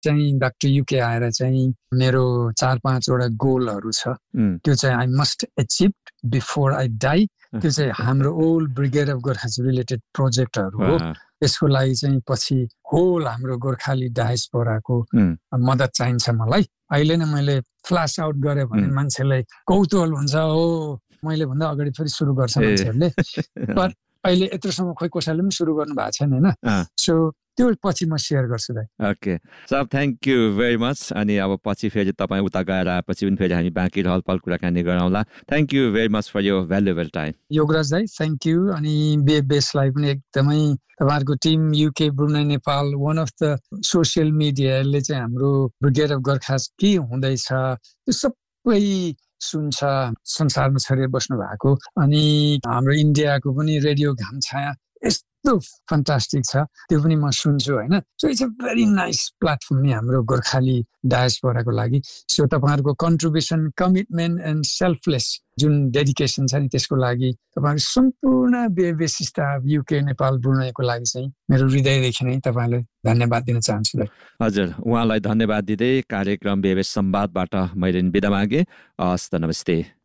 चाहिँ back to UK आएर चाहिँ मेरो 4-5 वटा गोलहरू छ। त्यो चाहिँ I must achieve before I die. त्यो चाहिँ हाम्रो ओल ब्रिगेड अफ गोर्खास रिलेटेड प्रोजेक्टहरू हो। यसको लागि चाहिँ पछि होल हाम्रो गोर्खाली डायस्पोराको मद्दत चाहिन्छ मलाई। अहिले नै मैले फ्ल्यास आउट गरेँ भने मान्छेलाई कौतूहल हुन्छ, हो मैले भन्दा अगाडि फेरि सुरु गर्छ मान्छेहरूले। पर अहिले यत्रोसम्म खोइ कसैले पनि सुरु गर्नु भएको छैन होइन। सो त्यो पछि म सेयर गर्छु दाइ। Okay sir, thank you very much. अनि अब पछि फेरि तपाईँ उता गएर आएपछि पनि फेरि हामी बाँकी रहलपहल कुराकानी गरौँला। Thank you very much for your valuable time. Yograj दाइ थ्याङ्क यू। अनि बेसलाई पनि एकदमै तपाईँहरूको team UK Brunei Nepal one of the social मिडियाले चाहिँ हाम्रो ब्रिगेड अफ गोर्खास के हुँदैछ त्यो सबै सुन्छ, संसारमा छरिएर बस्नु भएको। अनि हाम्रो इन्डियाको पनि रेडियो घामछाया यस्तो फन्टास्टिक छ, त्यो पनि म सुन्छु होइन। So it's a very nice platform नि हाम्रो गोर्खाली डायस्पोराको लागि। सो तपाईँहरूको कन्ट्रिब्युसन, कमिटमेन्ट एन्ड सेल्फलेस जुन डेडिकेसन छ नि त्यसको लागि तपाईँहरू सम्पूर्ण बेबे स्टाफ युके नेपाल ब्रुनाईको लागि चाहिँ मेरो हृदयदेखि नै तपाईँलाई धन्यवाद दिन चाहन्छु। हजुर, उहाँलाई धन्यवाद दिँदै कार्यक्रम बेबे संवादबाट मैले बिदा मागेँ। हस् त, नमस्ते।